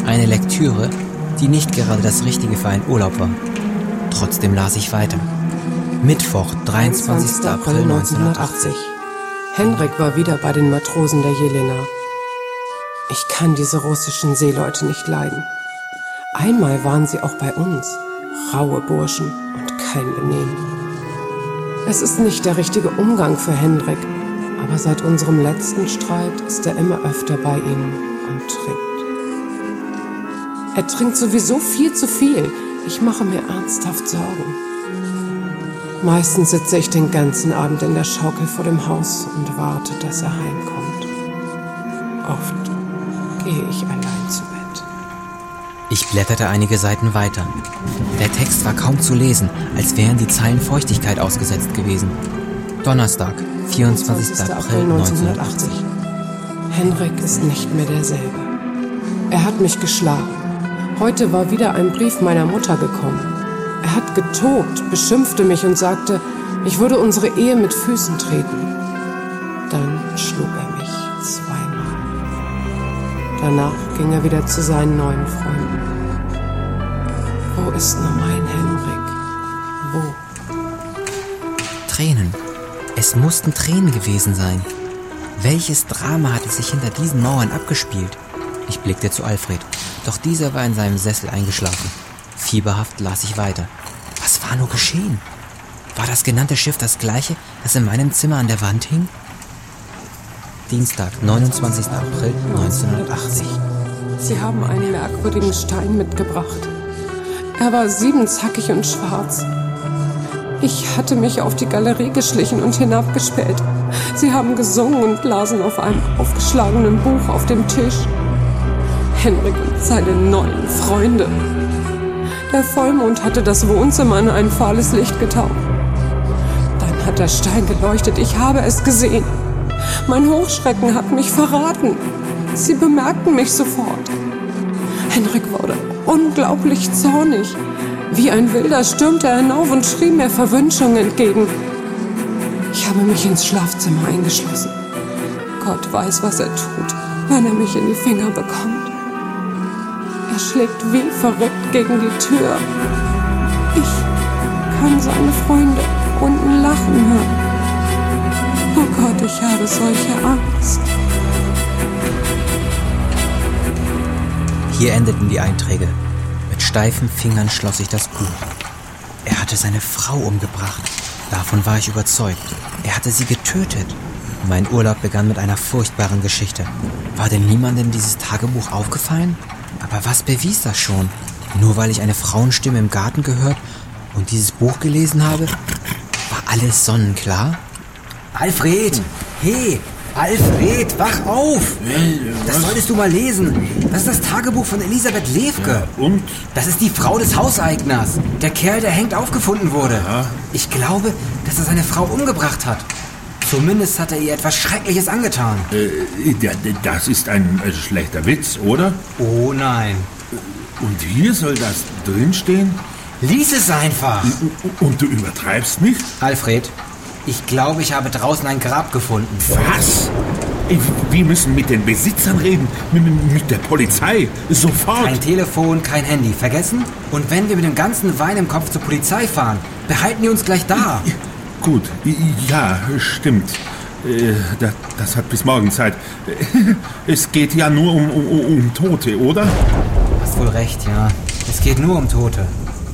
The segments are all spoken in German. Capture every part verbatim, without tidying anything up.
Eine Lektüre, die nicht gerade das Richtige für einen Urlaub war. Trotzdem las ich weiter. Mittwoch, dreiundzwanzigster April neunzehnhundertachtzig. Henrik war wieder bei den Matrosen der Jelena. Ich kann diese russischen Seeleute nicht leiden. Einmal waren sie auch bei uns. Raue Burschen und kein Benehmen. Es ist nicht der richtige Umgang für Henrik, aber seit unserem letzten Streit ist er immer öfter bei ihnen und trinkt. Er trinkt sowieso viel zu viel. Ich mache mir ernsthaft Sorgen. Meistens sitze ich den ganzen Abend in der Schaukel vor dem Haus und warte, dass er heimkommt. Oft gehe ich allein zu Bett. Ich blätterte einige Seiten weiter. Der Text war kaum zu lesen, als wären die Zeilen Feuchtigkeit ausgesetzt gewesen. Donnerstag, vierundzwanzigster April neunzehnhundertachtzig. Henrik ist nicht mehr derselbe. Er hat mich geschlagen. Heute war wieder ein Brief meiner Mutter gekommen. Er hat getobt, beschimpfte mich und sagte, ich würde unsere Ehe mit Füßen treten. Dann schlug er mich zweimal. Danach ging er wieder zu seinen neuen Freunden. Wo ist nur mein Henrik? Wo? Tränen. Es mussten Tränen gewesen sein. Welches Drama hatte sich hinter diesen Mauern abgespielt? Ich blickte zu Alfred, doch dieser war in seinem Sessel eingeschlafen. Fieberhaft las ich weiter. Was war nur geschehen? War das genannte Schiff das gleiche, das in meinem Zimmer an der Wand hing? Dienstag, neunundzwanzigster April neunzehnhundertachtzig. Sie haben einen merkwürdigen Stein mitgebracht. Er war siebenzackig und schwarz. Ich hatte mich auf die Galerie geschlichen und hinabgespäht. Sie haben gesungen und lasen auf einem aufgeschlagenen Buch auf dem Tisch. Henrik und seine neuen Freunde. Der Vollmond hatte das Wohnzimmer in ein fahles Licht getaucht. Dann hat der Stein geleuchtet. Ich habe es gesehen. Mein Hochschrecken hat mich verraten. Sie bemerkten mich sofort. Henrik wurde unglaublich zornig. Wie ein Wilder stürmte er hinauf und schrie mir Verwünschungen entgegen. Ich habe mich ins Schlafzimmer eingeschlossen. Gott weiß, was er tut, wenn er mich in die Finger bekommt. Er schlägt wie verrückt gegen die Tür. Ich kann seine Freunde unten lachen hören. Oh Gott, ich habe solche Angst. Hier endeten die Einträge. Mit steifen Fingern schloss ich das Buch. Er hatte seine Frau umgebracht. Davon war ich überzeugt. Er hatte sie getötet. Mein Urlaub begann mit einer furchtbaren Geschichte. War denn niemandem dieses Tagebuch aufgefallen? Aber was bewies das schon? Nur weil ich eine Frauenstimme im Garten gehört und dieses Buch gelesen habe? War alles sonnenklar? Alfred! Hey! Alfred, wach auf! Das solltest du mal lesen. Das ist das Tagebuch von Elisabeth Levke. Ja, und? Das ist die Frau des Hauseigners. Der Kerl, der hängt aufgefunden wurde. Ja. Ich glaube, dass er seine Frau umgebracht hat. Zumindest hat er ihr etwas Schreckliches angetan. Äh, das ist ein äh, schlechter Witz, oder? Oh nein. Und hier soll das drinstehen? Lies es einfach. Und du übertreibst nicht? Alfred, ich glaube, ich habe draußen ein Grab gefunden. Was? Wir müssen mit den Besitzern reden. Mit der Polizei. Sofort. Kein Telefon, kein Handy. Vergessen? Und wenn wir mit dem ganzen Wein im Kopf zur Polizei fahren, behalten die uns gleich da. Gut, ja, stimmt. Das, das hat bis morgen Zeit. Es geht ja nur um, um, um Tote, oder? Du hast wohl recht, ja. Es geht nur um Tote.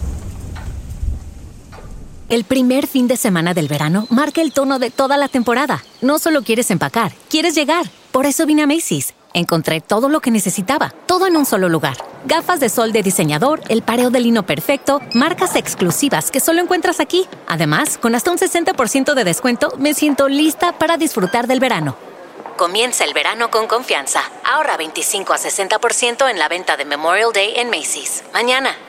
El primer fin de semana del verano marca el tono de toda la temporada. No solo quieres empacar, quieres llegar. Por eso vine a Macy's. Encontré todo lo que necesitaba, todo en un solo lugar. Gafas de sol de diseñador, el pareo de lino perfecto, marcas exclusivas que solo encuentras aquí. Además, con hasta un sesenta por ciento de descuento, me siento lista para disfrutar del verano. Comienza el verano con confianza. Ahorra veinticinco a sesenta por ciento en la venta de Memorial Day en Macy's. Mañana.